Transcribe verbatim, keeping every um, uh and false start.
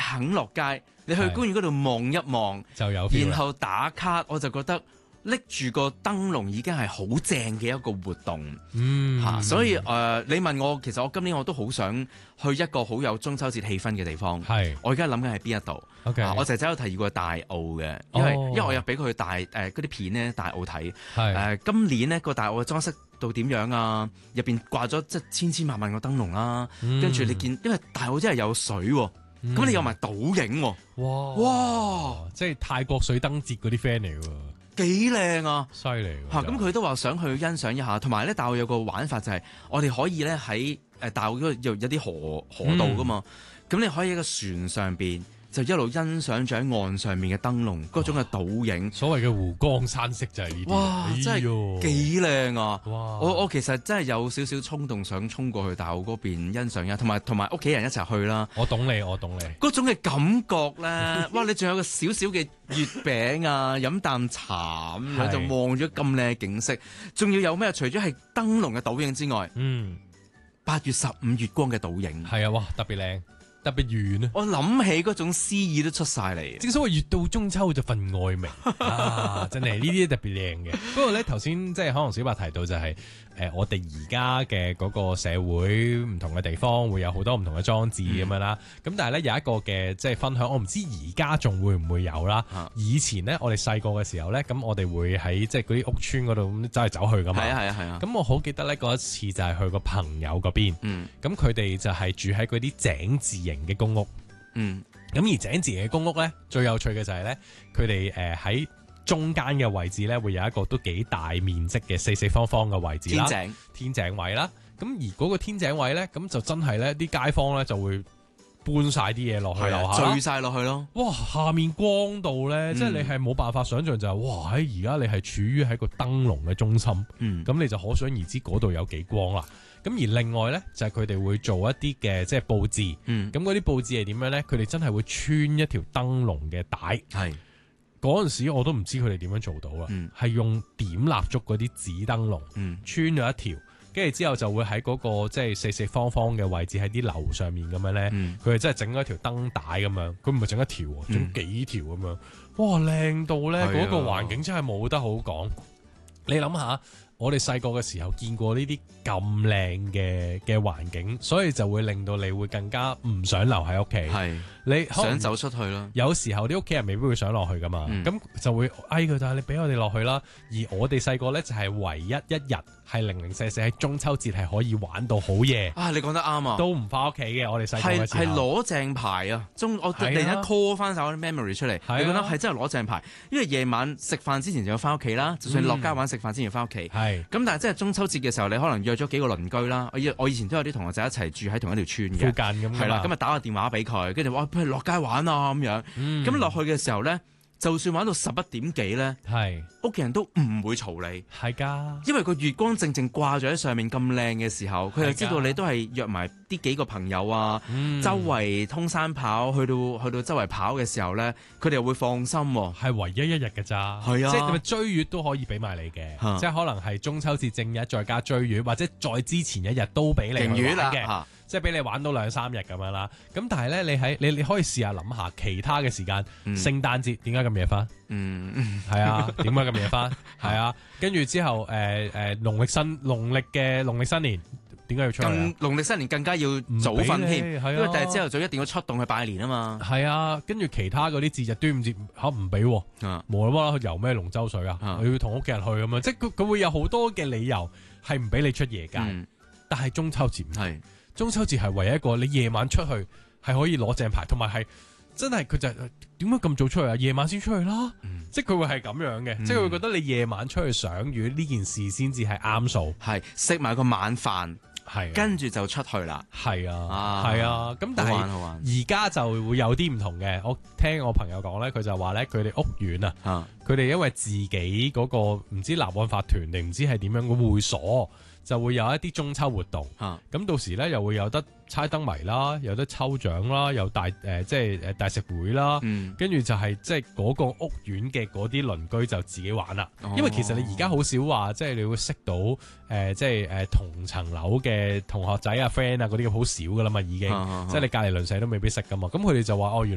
肯落街，你去公園嗰度望一望就有 feel 啦， 然後打卡，我就覺得拎住個燈籠已經係好正嘅一個活動。 嗯嚇、所以誒、呃，你問我，其實我今年我都好想去一個好有中秋節氣氛嘅地方。 係我而家諗緊係邊一度？ OK， 啊我仔仔有提議過大澳嘅，因為、 哦因為我有俾佢去大誒嗰啲片咧，大澳睇。誒、 係今年呢個大澳嘅裝飾到點樣啊？入邊掛咗即係千千萬萬個燈籠啦， 嗯跟住你見，因為大澳真係有水喎、咁、 嗯你有埋倒影喎、 哇哇， 即係泰國水燈節嗰啲 friend 嚟喎， 幾靚啊！ 犀利喎嚇，咁真係佢都話想去欣賞一下，同埋咧大澳有個玩法就係、我哋可以咧喺誒大澳嗰度有有啲河河道噶嘛，咁、你可以喺個船上邊就一路欣賞住喺岸上面嘅燈籠嗰種嘅倒影。 所謂嘅湖光山色就係呢啲， 哇！真係係幾靚啊！ 哇！ 我我其實真係有少少衝動想衝過去大澳嗰邊欣賞一下，同埋同埋屋企人一齊去啦。 我懂你，我懂你。 嗰種嘅感覺咧，哇！你仲有個少少嘅月餅啊，飲啖茶咁樣係就望咗咁靚嘅景色，仲要有咩？除咗係燈籠嘅倒影之外， 嗯， 八月十五月光嘅倒影， 係啊，哇，特別靚，特別圓啊！ 我諗起嗰種詩意都出晒嚟。 正所謂越到中秋就分外明啊！真係呢啲特別靚嘅。不過咧，頭先即係可能小白提到就係、呃、我哋而家嘅嗰個社會唔同嘅地方會有好多唔同嘅裝置咁樣啦。咁、但係咧有一個嘅即係分享，我唔知而家仲會唔會有啦。 啊以前咧我哋細個嘅時候咧，咁我哋會喺即係嗰啲屋村嗰度咁走嚟走去噶嘛。 係啊係啊係啊。 咁我好記得咧嗰一次就係去個朋友嗰邊， 嗯咁佢哋就係住喺嗰啲井字型嘅公屋。 嗯咁而井字型嘅公屋咧，最有趣嘅就係咧，佢哋誒喺中間嘅位置咧，會有一個都幾大面積嘅四四方方嘅位置啦， 天井天井位啦。咁而嗰個天井位咧，咁就真係咧啲街坊咧就會搬晒啲嘢落去係樓下啦啊，聚晒落去咯。 哇！下面光到咧， 嗯即係你係冇辦法想象就係、哇！喺而家你係處於喺個燈籠嘅中心，咁、 嗯你就可想而知嗰度有幾光啦。咁而另外咧，就係佢哋會做一啲嘅即係佈置， 嗯咁嗰啲佈置係點樣咧？佢哋真係會穿一條燈籠嘅帶。 係嗰陣時我都唔知佢哋點樣做到啦，係、 嗯用點蠟燭嗰啲紙燈籠嗯穿咗一條，跟住之後就會喺嗰、個即係四四方方嘅位置喺啲樓上面咁樣咧， 嗯佢哋真係整咗一條燈帶咁樣，佢唔係整一條喎，整嗯幾條咁樣，哇靚到咧， 係啊嗰個環境真係冇得好講。你諗下，我哋細個嘅時候見過呢啲咁靚嘅嘅環境，所以就會令到你會更加唔想留喺屋企。 係你可能想走出去咯。 有時候啲屋企人未必會想落去噶嘛， 嗯咁、就會嗌佢，但係你俾我哋落去啦。而我哋細個呢，就係唯一一日係零零舍舍喺中秋節係可以玩到好夜， 啊，你講得啱啊！ 都唔翻屋企嘅。我哋細個係嘅時候係攞正牌啊！中我突然間係啊 call 翻晒我啲 memory 出嚟， 係啊你覺得係真係攞正牌？因為夜晚食飯之前就要翻屋企啦，就算落街玩食飯之前要翻屋企。咁、 係但係即係中秋節嘅時候，你可能約咗幾個鄰居啦。我以我以前都有啲同學仔一齊住喺同一條村附嘅， 近咁㗎嘛。 係啦，咁啊打個電話俾佢，跟住話不如落街玩啊咁樣。 嗯咁落、去嘅時候咧，就算玩到十一點幾咧， 係屋企人都唔會嘈你。 係㗎， 因為個月光正正掛咗喺上面咁靚嘅時候，佢就知道係㗎你都係約埋啲幾個朋友啊， 嗯周圍通山跑，去到去到周圍跑嘅時候咧，佢哋又會放心喎。 係唯一一日㗎咋， 係啊即係咪追月都可以俾埋你嘅， 嚇即係可能係中秋節正日再加追月，或者再之前一日都俾你勁去月啦玩嘅。 嚇， 即係俾你玩到兩三日咁樣啦，咁但係咧，你喺你你可以試下諗下其他嘅時間， 嗯聖誕節點解咁夜翻？ 嗯，嗯係啊，點解咁夜翻？係啊，跟住之後誒誒農曆新農曆嘅農曆新年點解要出去啊更？農曆新年更加要早瞓唔俾添， 你係啊因為第日朝頭早一定要出動去拜年啊嘛。 係啊，跟住其他嗰啲節日端午節嚇唔俾喎， 啊無啦啦去遊咩龍舟水啊？ 啊我要同屋企人去咁樣，即係佢佢會有好多嘅理由係唔俾你出夜街， 嗯， 但係中秋節唔係。 係中秋節係唯一一個你夜晚出去係可以攞正牌，同埋係真係佢就係點解咁早出去啊？夜晚先出去啦， 嗯即係佢會係咁樣嘅， 嗯即係佢會覺得你夜晚出去賞月呢件事先至係啱數， 係食埋個晚飯， 係啊跟住就出去啦。 係啊啊係啊，咁但好係玩好玩而家就會有啲唔同嘅。我聽我朋友講咧，佢就話咧佢哋屋苑啊， 啊！ 佢哋因為自己嗰個唔知立案法團定唔知係點樣嘅會所，就會有一啲中秋活動。 啊咁到時咧又會有得猜燈謎啦，有得抽獎啦，有大誒、呃、即係誒大食會啦， 嗯跟住就係即係嗰個屋苑嘅嗰啲鄰居就自己玩啦。 哦因為其實你而家好少話，即係你會識到誒、呃、即係誒、呃、同層樓嘅同學仔啊 friend 啊嗰啲好少噶啦嘛，已經、 啊啊啊即係你隔離鄰舍都未必識噶嘛。咁佢哋就話哦，原